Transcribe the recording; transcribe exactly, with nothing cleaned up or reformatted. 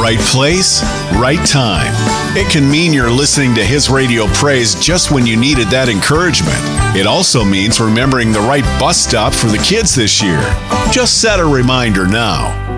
Right place, right time. It can mean you're listening to His Radio Praise just when you needed that encouragement. It also means remembering the right bus stop for the kids this year. Just set a reminder now.